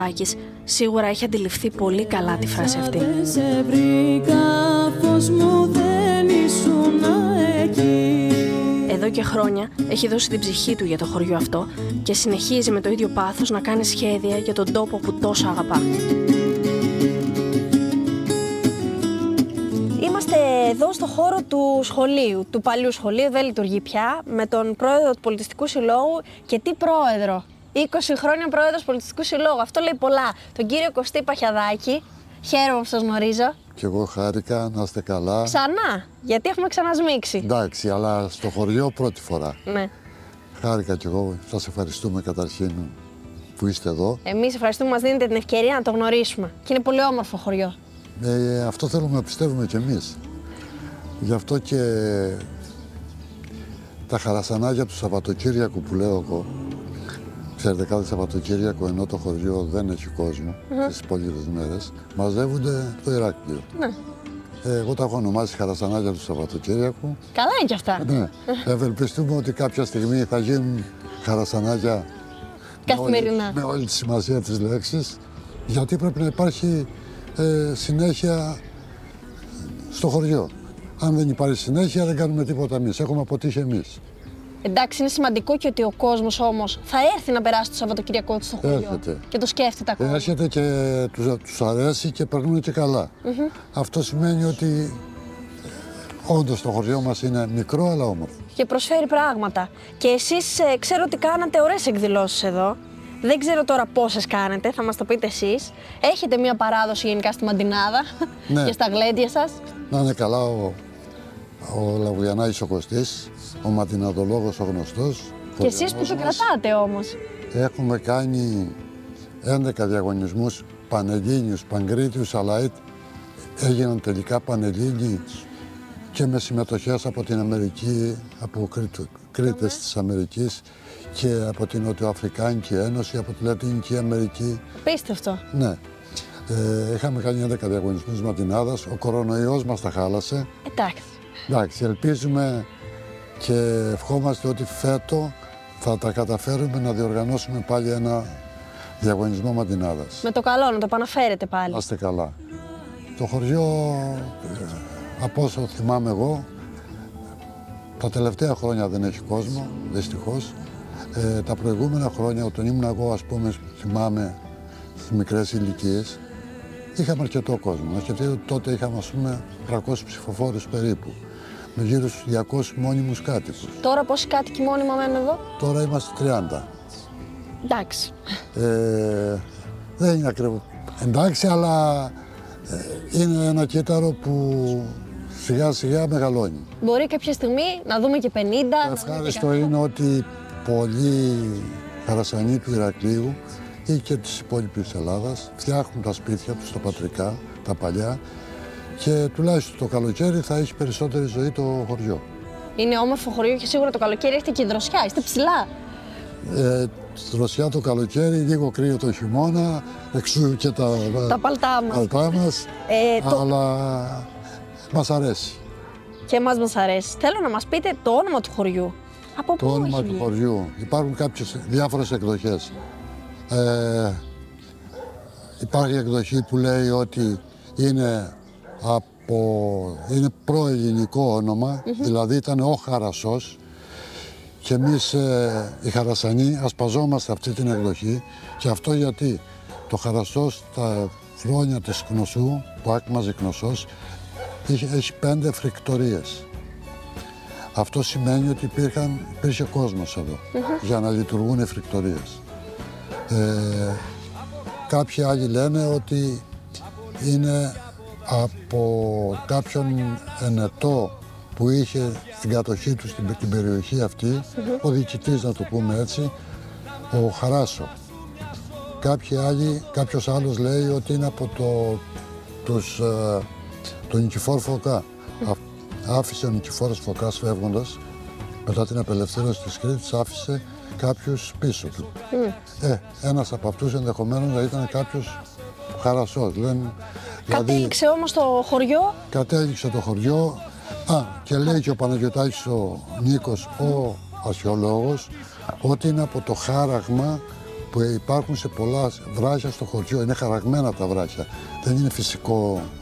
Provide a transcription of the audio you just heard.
Άκης σίγουρα έχει αντιληφθεί πολύ καλά τη φράση αυτή. Εδώ και χρόνια έχει δώσει την ψυχή του για το χωριό αυτό και συνεχίζει με το ίδιο πάθος να κάνει σχέδια για τον τόπο που τόσο αγαπά. Είμαστε εδώ στο χώρο του σχολείου, του παλιού σχολείου, δεν λειτουργεί πια, με τον πρόεδρο του Πολιτιστικού Συλλόγου και τι πρόεδρο. 20 χρόνια πρόεδρος Πολιτιστικού Συλλόγου. Αυτό λέει πολλά. Τον κύριο Κωστή Παχιαδάκη. Χαίρομαι που σας γνωρίζω. Κι εγώ χάρηκα, να είστε καλά. Ξανά, γιατί έχουμε ξανασμίξει. Εντάξει, αλλά στο χωριό πρώτη φορά. Ναι. Χάρηκα κι εγώ. Σας ευχαριστούμε καταρχήν που είστε εδώ. Εμείς ευχαριστούμε που μας δίνετε την ευκαιρία να το γνωρίσουμε. Και είναι πολύ όμορφο χωριό. Αυτό θέλουμε να πιστεύουμε κι εμείς. Γι' αυτό και τα χαρασανάκια του Σαββατοκύριακου που λέω εγώ. Ξέρετε, κάθε Σαββατοκύριακο, ενώ το χωριό δεν έχει κόσμο τις υπόλοιπες μέρες, μαζεύονται το Ηράκλειο. Ναι. Εγώ τα έχω ονομάσει χαρασανάκια του Σαββατοκύριακου. Καλά είναι κι αυτά. Ναι. Ευελπιστούμε ότι κάποια στιγμή θα γίνουν χαρασανάκια καθημερινά. Με όλη τη σημασία της λέξης, γιατί πρέπει να υπάρχει συνέχεια στο χωριό. Αν δεν υπάρχει συνέχεια, δεν κάνουμε τίποτα εμείς. Έχουμε αποτύχει εμείς. Εντάξει, είναι σημαντικό και ότι ο κόσμος όμως θα έρθει να περάσει το Σαββατοκυριακό του στο χωριό. Έρχεται. Και το σκέφτεται ακόμα. Έρχεται και τους αρέσει και περνούν και καλά. Αυτό σημαίνει ότι όντως το χωριό μας είναι μικρό αλλά όμορφο. Και προσφέρει πράγματα. Και εσείς ξέρω ότι κάνατε ωραίες εκδηλώσεις εδώ. Δεν ξέρω τώρα πόσες κάνετε, θα μας το πείτε εσείς. Έχετε μια παράδοση γενικά στη Μαντινάδα και στα γλέντια σας. Να είναι καλά ο Λαβουιανάκης ο Κωστής, ο Μαντιναδολόγος ο γνωστός. Και εσείς που το κρατάτε όμως. Έχουμε κάνει 11 διαγωνισμούς πανελλήνιους, παγκρίτιους, αλλά έγιναν τελικά πανελλήνιοι και με συμμετοχές από την Αμερική, από Κρήτες της Αμερικής και από την Νοτιοαφρικάνικη Ένωση, από τη Λατινική Αμερική. Πίστευτο. Ναι. Είχαμε κάνει 11 διαγωνισμούς Μαντινάδας, ο κορονοϊός μας τα χάλασε. Εντάξει, ελπίζουμε και ευχόμαστε ότι φέτο θα τα καταφέρουμε να διοργανώσουμε πάλι ένα διαγωνισμό Μαντινάδας. Με το καλό, να το επαναφέρετε πάλι. Να είστε καλά. Το χωριό, από όσο θυμάμαι εγώ, τα τελευταία χρόνια δεν έχει κόσμο, δυστυχώς. Τα προηγούμενα χρόνια, όταν ήμουν εγώ, ας πούμε, θυμάμαι στις μικρές ηλικίες, είχαμε αρκετό κόσμο. Γιατί τότε είχαμε, ας πούμε, 300 ψηφοφόρους περίπου, με γύρω στους 200 μόνιμους κάτοικους. Τώρα πόσοι κάτοικοι μόνιμα μένουν εδώ? Τώρα είμαστε 30. Εντάξει. Δεν είναι ακριβώς. Εντάξει, αλλά είναι ένα κύτταρο που σιγά σιγά μεγαλώνει. Μπορεί κάποια στιγμή να δούμε και 50. Ευχάριστο είναι ότι πολλοί χαρασανοί του Ηρακλείου ή και της υπόλοιπης Ελλάδας φτιάχνουν τα σπίτια τους, τα πατρικά, τα παλιά, και τουλάχιστον το καλοκαίρι θα έχει περισσότερη ζωή το χωριό. Είναι όμορφο χωριό και σίγουρα το καλοκαίρι έχετε και δροσιά, είστε ψηλά. Δροσιά το καλοκαίρι, λίγο κρύο το χειμώνα, εξού και τα παλτά μας, αλλά μας αρέσει. Και εμάς μας αρέσει. Θέλω να μας πείτε το όνομα του χωριού. Από το όνομα του χωριού. Υπάρχουν διάφορες εκδοχές. Υπάρχει εκδοχή που λέει ότι είναι προελληνικό όνομα, δηλαδή ήταν ο Χαρασσός, και εμείς οι Χαρασανοί ασπαζόμαστε αυτή την εκδοχή, και αυτό γιατί το Χαρασσός τα χρόνια της Κνωσού, που άκμαζε Κνωσός, έχει 5 φρικτορίες. Αυτό σημαίνει ότι υπήρχε κόσμος εδώ για να λειτουργούν οι φρικτορίες. Κάποιοι άλλοι λένε ότι είναι από κάποιον ενετό που είχε στην κατοχή του την περιοχή αυτή, ο διοικητής, να το πούμε έτσι, ο Χαράσο. Κάποιος άλλος λέει ότι είναι από τον Νικηφόρ Φωκά. Άφησε ο Νικηφόρος Φωκάς φεύγοντας, μετά την απελευθέρωση της Κρήτης, άφησε κάποιους πίσω του. Ένας από αυτούς ενδεχομένως να ήταν κάποιος Χαρασσός. Κατέληξε όμως το χωριό. Κατέληξε το χωριό. Και λέει και ο Παναγιωτάκης ο Νίκος, ο αρχαιολόγος, ότι είναι από το χάραγμα που υπάρχουν σε πολλά βράχια στο χωριό. Είναι χαραγμένα τα βράχια. Δεν είναι φυσικό